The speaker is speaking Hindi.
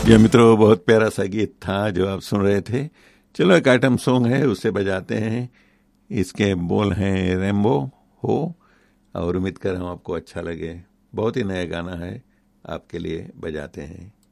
ये मित्रों, बहुत प्यारा सा गीत था जो आप सुन रहे थे। चलो, एक आइटम सॉन्ग है, उसे बजाते हैं। इसके बोल हैं रेम्बो हो, और उम्मीद कर रहा हूँ आपको अच्छा लगे। बहुत ही नया गाना है, आपके लिए बजाते हैं।